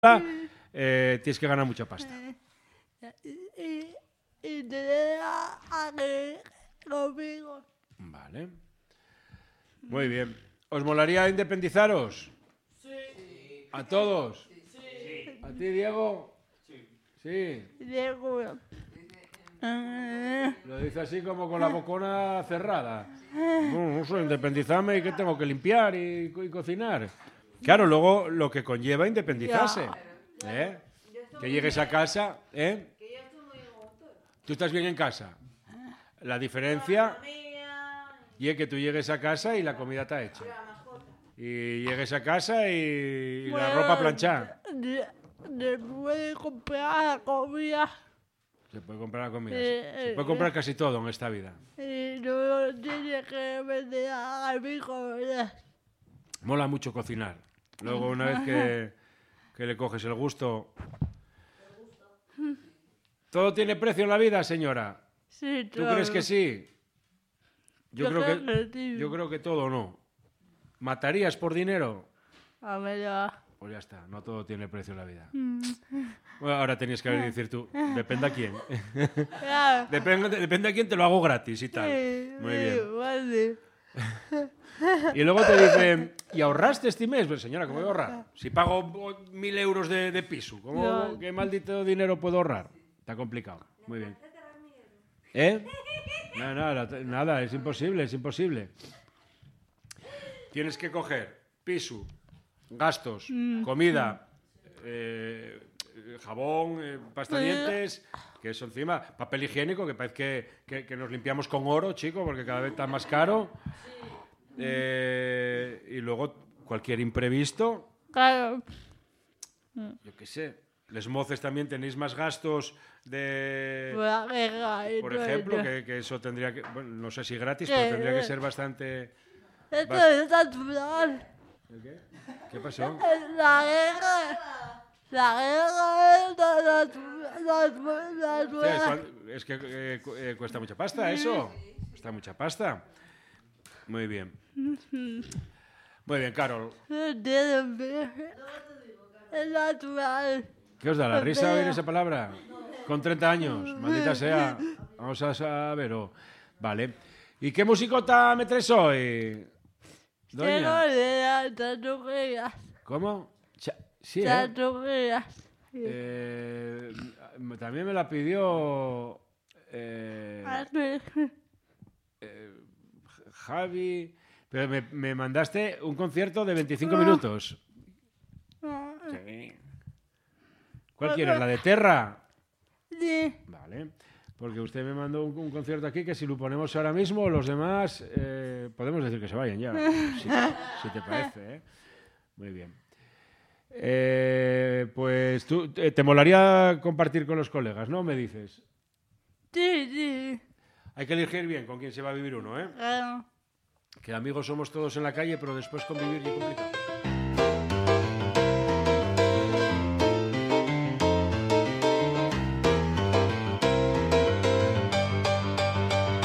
tienes que ganar mucha pasta. Y te a que conmigo. Vale. Muy bien. ¿Os molaría independizaros? Sí. ¿A todos? Sí. ¿A ti, Diego? Sí. Sí. Diego. Lo dice así como con la bocona cerrada. No sé, independizarme y que tengo que limpiar y cocinar. Claro, luego lo que conlleva independizarse. ¿Eh? Que llegues a casa, ¿eh? Tú estás bien en casa. La diferencia y es que tú llegues a casa y la comida está hecha. Y llegues a casa y la ropa planchada. Se puede comprar la comida. Se puede comprar la comida. Se puede comprar casi todo en esta vida. Y no tiene que vender a mi comida. Mola mucho cocinar. Luego, una vez que le coges el gusto... ¿Todo tiene precio en la vida, señora? Sí, ¿Tú crees que sí? Yo sí. creo que todo no. ¿Matarías por dinero? A ver, ya. Pues ya está, no todo tiene precio en la vida. Bueno, ahora tenías que decir tú, depende a quién. Ya. Depende a quién te lo hago gratis y tal. Muy bien. Vale. Y luego te dicen, ¿y ahorraste este mes? Pues señora, ¿cómo voy a ahorrar? Si pago 1.000 euros de piso, No. ¿qué maldito dinero puedo ahorrar? Está complicado. Muy bien. ¿Eh? No, nada, es imposible, es imposible. Tienes que coger piso, gastos, comida, jabón, pasta de dientes, que eso encima, papel higiénico, que parece que nos limpiamos con oro, chico, porque cada vez está más caro. Y luego cualquier imprevisto, Claro. yo qué sé. Les moces también tenéis más gastos de... La guerra y Por todo ejemplo, eso. que eso tendría que... Bueno, no sé si gratis, ¿Qué? pero tendría que ser bastante... Esto es natural. ¿El qué? ¿Qué pasó? La guerra es natural. Es que cuesta mucha pasta eso. Cuesta mucha pasta. Muy bien. Muy bien, Carol. Es natural. ¿Qué os da la risa oír esa palabra? Con 30 años, maldita sea. Vamos a saber. Vale. ¿Y qué musicota me traes hoy, doña? Tatuajes. ¿Cómo? Sí, ¿eh? Tatuajes. También me la pidió Javi. Pero me mandaste un concierto de 25 minutos. Sí. ¿Cuál quieres? ¿La de Terra? Sí. Vale. Porque usted me mandó un concierto aquí que si lo ponemos ahora mismo, los demás podemos decir que se vayan ya. Si te parece, ¿eh? Muy bien. Pues tú, te molaría compartir con los colegas, ¿no? Me dices. Sí. Hay que elegir bien con quién se va a vivir uno, ¿eh? Claro. Que amigos somos todos en la calle, pero después convivir es complicado.